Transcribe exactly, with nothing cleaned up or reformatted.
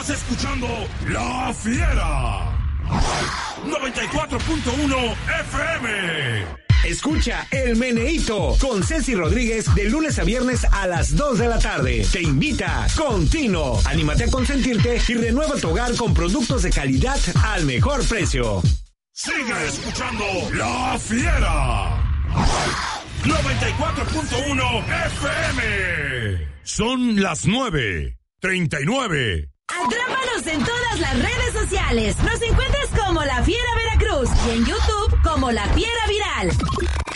Estás escuchando La Fiera. noventa y cuatro punto uno F M. Escucha El Meneíto con Ceci Rodríguez de lunes a viernes a las dos de la tarde. Te invita Contino. Anímate a consentirte y renueva tu hogar con productos de calidad al mejor precio. Sigue escuchando La Fiera. noventa y cuatro punto uno F M. Son las nueve treinta y nueve. Atrápanos en todas las redes sociales. Nos encuentras como La Fiera Veracruz y en YouTube como La Fiera Viral.